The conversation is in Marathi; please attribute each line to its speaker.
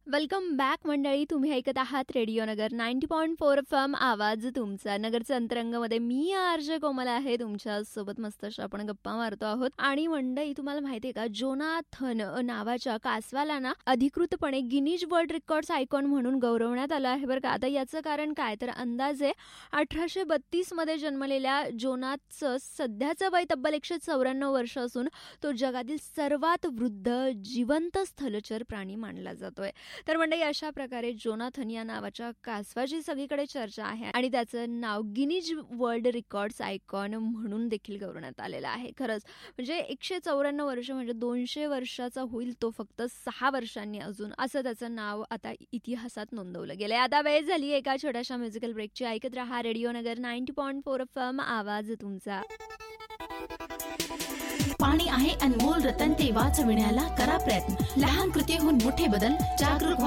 Speaker 1: वेलकम बॅक मंडळी. तुम्ही ऐकत आहात रेडिओ नगर 90.4 FM. आवाज तुमचा. नगरच्या अंतरंगामध्ये मी आरजे कोमल आहे तुमच्या सोबत. मस्त अशा आपण गप्पा मारतो आहोत. आणि मंडळी, तुम्हाला माहिती आहे का, जोनाथन नावाच्या कासवाला ना अधिकृतपणे गिनीज वर्ल्ड रेकॉर्ड्स आयकॉन म्हणून गौरवण्यात आलं आहे बरं का. आता याचं कारण काय, तर अंदाजे 1832 मध्ये जन्मलेल्या जोनाथचं सध्याचं वय तब्बल 194 वर्ष असून तो जगातील सर्वात वृद्ध जिवंत स्थलचर प्राणी मानला जातोय. तर मंडळी, अशा प्रकारे जोनाथन या नावाच्या कासवाची सगळीकडे चर्चा आहे आणि त्याचं नाव गिनीज वर्ल्ड रेकॉर्ड्स आयकॉन म्हणून देखील गौरवण्यात आलेलं आहे. खरंच म्हणजे 194 वर्ष म्हणजे 200 वर्षाचा होईल तो फक्त 6 वर्षांनी अजून, असं त्याचं नाव आता इतिहासात नोंदवलं गेलंय. आता वेळ झाली एका छोट्याशा म्युझिकल ब्रेकची. ऐकत रहा रेडिओ नगर 90.4 FM. आवाज तुमचा.
Speaker 2: पाणी आहे अनमोल रतन, ते वाचविण्याला करा प्रयत्न. लहान कृतीहून मोठे बदल, जागरूक